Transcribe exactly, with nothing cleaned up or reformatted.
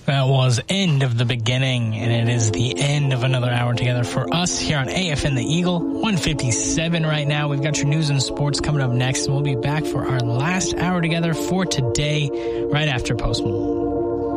That was End of the Beginning, and it is the end of another hour together for us here on A F N The Eagle. one fifty-seven right now. We've got your news and sports coming up next, and we'll be back for our last hour together for today, right after Post Malone.